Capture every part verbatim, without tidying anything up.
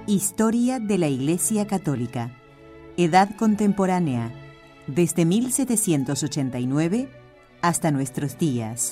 Historia de la Iglesia Católica. Edad contemporánea, desde mil setecientos ochenta y nueve hasta nuestros días.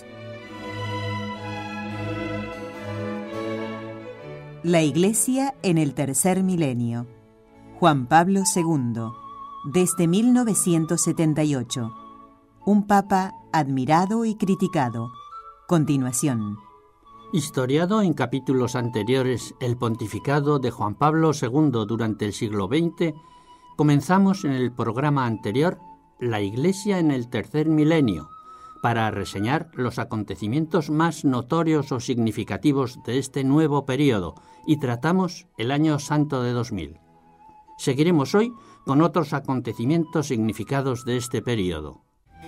La Iglesia en el tercer milenio. Juan Pablo segundo, desde mil novecientos setenta y ocho. Un papa admirado y criticado. Continuación. Historiado en capítulos anteriores el pontificado de Juan Pablo segundo durante el siglo veinte, comenzamos en el programa anterior La Iglesia en el tercer milenio, para reseñar los acontecimientos más notorios o significativos de este nuevo período, y tratamos el año santo de dos mil. Seguiremos hoy con otros acontecimientos significados de este período.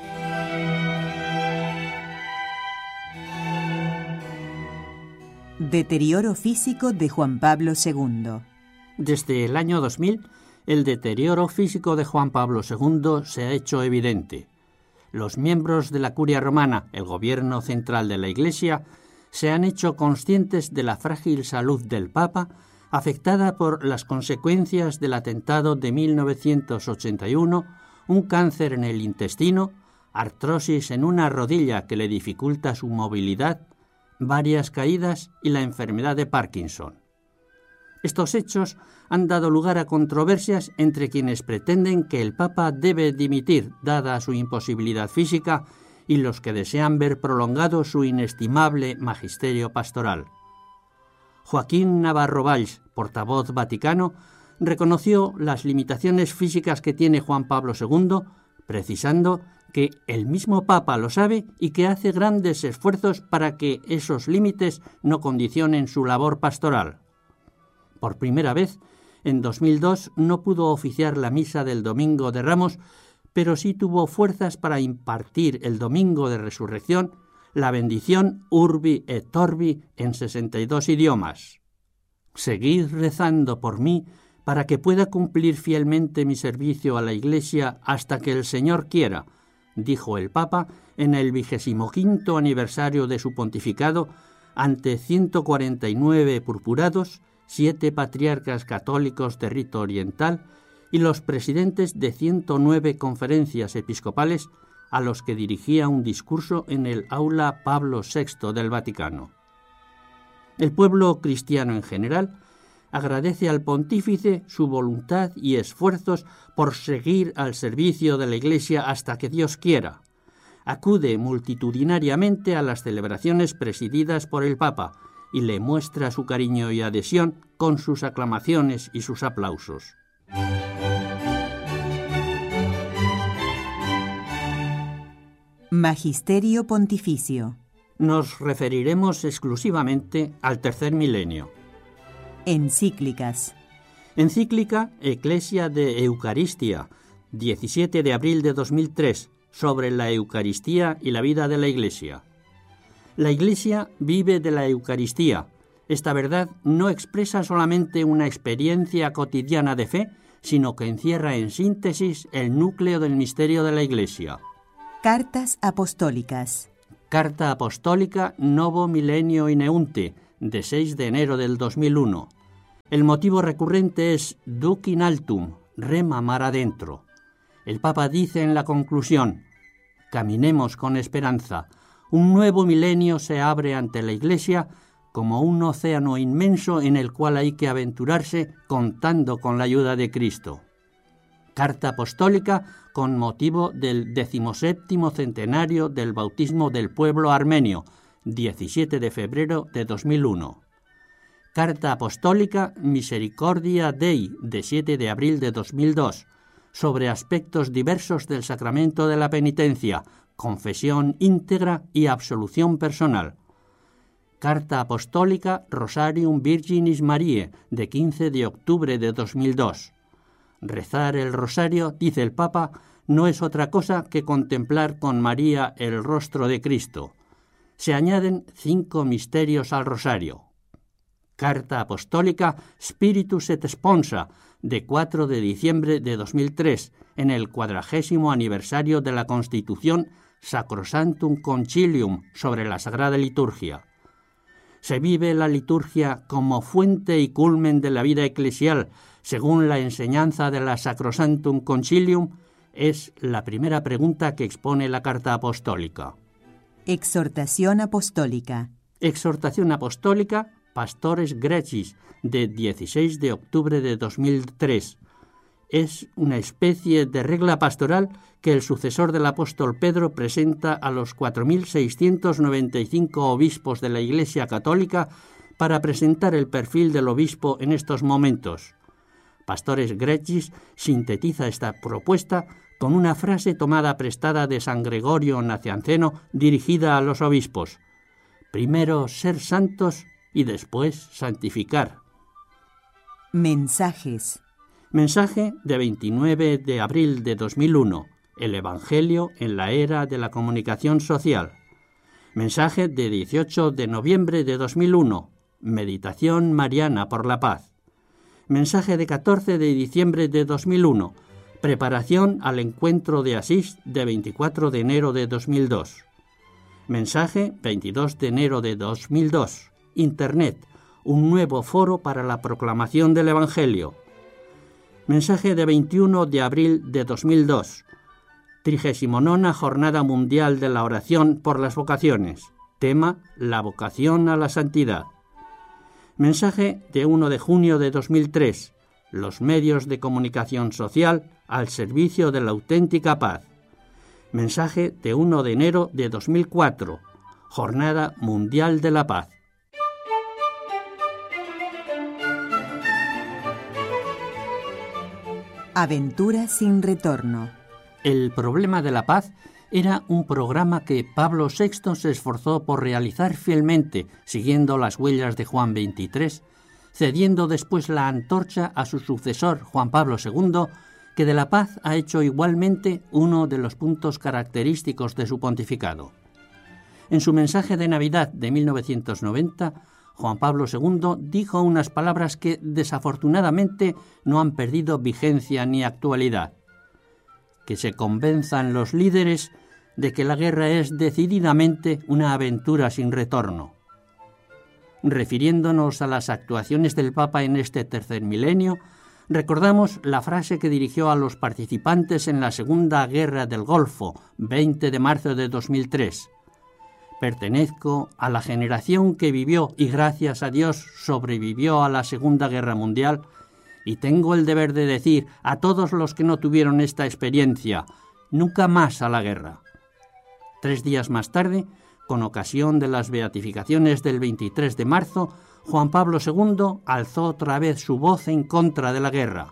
Deterioro físico de Juan Pablo segundo. Desde el año dos mil, el deterioro físico de Juan Pablo segundo se ha hecho evidente. Los miembros de la Curia Romana, el gobierno central de la Iglesia, se han hecho conscientes de la frágil salud del Papa, afectada por las consecuencias del atentado de mil novecientos ochenta y uno, un cáncer en el intestino, artrosis en una rodilla que le dificulta su movilidad, varias caídas y la enfermedad de Parkinson. Estos hechos han dado lugar a controversias entre quienes pretenden que el Papa debe dimitir dada su imposibilidad física y los que desean ver prolongado su inestimable magisterio pastoral. Joaquín Navarro Valls, portavoz vaticano, reconoció las limitaciones físicas que tiene Juan Pablo segundo, precisando que el mismo Papa lo sabe y que hace grandes esfuerzos para que esos límites no condicionen su labor pastoral. Por primera vez, en dos mil dos no pudo oficiar la misa del Domingo de Ramos, pero sí tuvo fuerzas para impartir el Domingo de Resurrección la bendición Urbi et Orbi en sesenta y dos idiomas. Seguid rezando por mí para que pueda cumplir fielmente mi servicio a la Iglesia hasta que el Señor quiera, dijo el Papa en el vigésimo quinto aniversario de su pontificado ante ciento cuarenta y nueve purpurados, siete patriarcas católicos de rito oriental y los presidentes de ciento nueve conferencias episcopales a los que dirigía un discurso en el aula Pablo sexto del Vaticano. El pueblo cristiano en general agradece al pontífice su voluntad y esfuerzos por seguir al servicio de la Iglesia hasta que Dios quiera. Acude multitudinariamente a las celebraciones presididas por el Papa y le muestra su cariño y adhesión con sus aclamaciones y sus aplausos. Magisterio Pontificio. Nos referiremos exclusivamente al tercer milenio. Encíclicas. Encíclica Ecclesia de Eucaristia, diecisiete de abril de dos mil tres, sobre la Eucaristía y la vida de la Iglesia. La Iglesia vive de la Eucaristía. Esta verdad no expresa solamente una experiencia cotidiana de fe, sino que encierra en síntesis el núcleo del misterio de la Iglesia. Cartas apostólicas. Carta apostólica Novo Milenio Ineunte, de seis de enero del dos mil uno. El motivo recurrente es Duc in altum, rema mar adentro. El Papa dice en la conclusión: caminemos con esperanza. Un nuevo milenio se abre ante la Iglesia como un océano inmenso en el cual hay que aventurarse contando con la ayuda de Cristo. Carta apostólica con motivo del decimoséptimo centenario del bautismo del pueblo armenio, diecisiete de febrero de dos mil uno. Carta apostólica Misericordia Dei, de siete de abril de dos mil dos, sobre aspectos diversos del sacramento de la penitencia, confesión íntegra y absolución personal. Carta apostólica Rosarium Virginis Mariae, de quince de octubre de dos mil dos. Rezar el rosario, dice el Papa, no es otra cosa que contemplar con María el rostro de Cristo. Se añaden cinco misterios al rosario. Carta apostólica Spiritus et Sponsa, de cuatro de diciembre de dos mil tres, en el cuadragésimo aniversario de la Constitución Sacrosanctum Concilium sobre la Sagrada Liturgia. se vive la liturgia como fuente y culmen de la vida eclesial, según la enseñanza de la Sacrosanctum Concilium, es la primera pregunta que expone la carta apostólica. Exhortación apostólica. Exhortación apostólica Pastores Gregis, de dieciséis de octubre de dos mil tres. Es una especie de regla pastoral que el sucesor del apóstol Pedro presenta a los cuatro mil seiscientos noventa y cinco obispos de la Iglesia Católica para presentar el perfil del obispo en estos momentos. Pastores Gregis sintetiza esta propuesta con una frase tomada prestada de San Gregorio Nacianceno dirigida a los obispos. Primero ser santos y después santificar. Mensajes. Mensaje de veintinueve de abril de dos mil uno. El Evangelio en la era de la comunicación social. Mensaje de dieciocho de noviembre de dos mil uno. Meditación mariana por la paz. Mensaje de catorce de diciembre de dos mil uno. Preparación al encuentro de Asís de veinticuatro de enero de dos mil dos. Mensaje veintidós de enero de dos mil dos. Internet, un nuevo foro para la proclamación del Evangelio. Mensaje de veintiuno de abril de dos mil dos. trigésima nona Jornada Mundial de la Oración por las Vocaciones. Tema: la vocación a la santidad. Mensaje de primero de junio de dos mil tres. Los medios de comunicación social al servicio de la auténtica paz. Mensaje de primero de enero de dos mil cuatro. Jornada Mundial de la Paz. Aventura sin retorno. El problema de la paz era un programa que Pablo sexto se esforzó por realizar fielmente, siguiendo las huellas de Juan veintitrés, cediendo después la antorcha a su sucesor, Juan Pablo segundo, que de la paz ha hecho igualmente uno de los puntos característicos de su pontificado. En su mensaje de Navidad de mil novecientos noventa, Juan Pablo segundo dijo unas palabras que desafortunadamente no han perdido vigencia ni actualidad. Que se convenzan los líderes de que la guerra es decididamente una aventura sin retorno. Refiriéndonos a las actuaciones del Papa en este tercer milenio, recordamos la frase que dirigió a los participantes en la Segunda Guerra del Golfo, veinte de marzo de dos mil tres. Pertenezco a la generación que vivió y gracias a Dios sobrevivió a la Segunda Guerra Mundial y tengo el deber de decir a todos los que no tuvieron esta experiencia, nunca más a la guerra. Tres días más tarde, con ocasión de las beatificaciones del veintitrés de marzo, Juan Pablo segundo alzó otra vez su voz en contra de la guerra.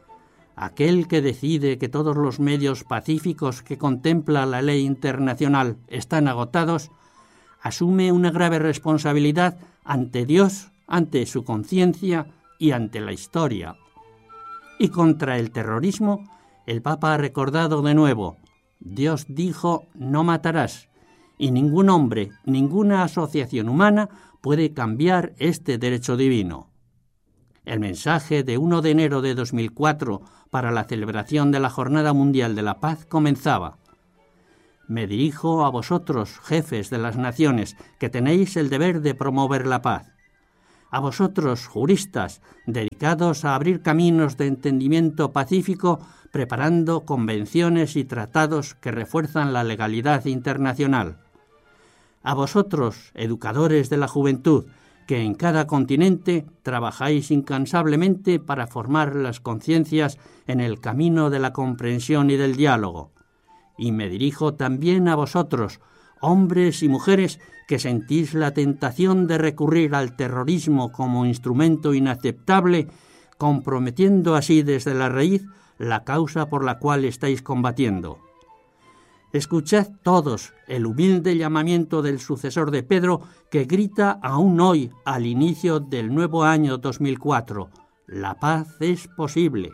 Aquel que decide que todos los medios pacíficos que contempla la ley internacional están agotados, asume una grave responsabilidad ante Dios, ante su conciencia y ante la historia. Y contra el terrorismo, el Papa ha recordado de nuevo, Dios dijo, no matarás, y ningún hombre, ninguna asociación humana puede cambiar este derecho divino. El mensaje de primero de enero de dos mil cuatro para la celebración de la Jornada Mundial de la Paz comenzaba: Me dirijo a vosotros, jefes de las naciones, que tenéis el deber de promover la paz. A vosotros, juristas, dedicados a abrir caminos de entendimiento pacífico, preparando convenciones y tratados que refuerzan la legalidad internacional. A vosotros, educadores de la juventud, que en cada continente trabajáis incansablemente para formar las conciencias en el camino de la comprensión y del diálogo. Y me dirijo también a vosotros, hombres y mujeres que sentís la tentación de recurrir al terrorismo como instrumento inaceptable, comprometiendo así desde la raíz la causa por la cual estáis combatiendo. Escuchad todos el humilde llamamiento del sucesor de Pedro que grita aún hoy, al inicio del nuevo año dos mil cuatro, la paz es posible.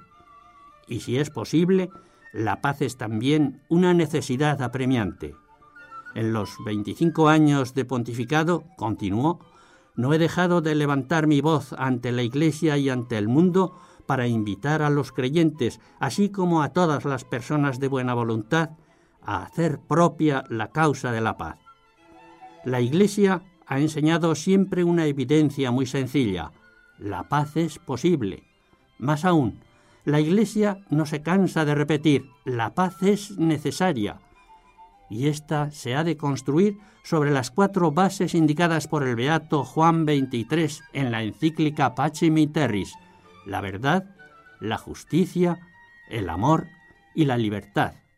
Y si es posible, la paz es también una necesidad apremiante. En los veinticinco años de pontificado, continuó, no he dejado de levantar mi voz ante la Iglesia y ante el mundo para invitar a los creyentes, así como a todas las personas de buena voluntad, a hacer propia la causa de la paz. La Iglesia ha enseñado siempre una evidencia muy sencilla: la paz es posible. Más aún, la Iglesia no se cansa de repetir: la paz es necesaria. Y ésta se ha de construir sobre las cuatro bases indicadas por el beato Juan veintitrés en la encíclica Pacem in Terris: la verdad, la justicia, el amor y la libertad.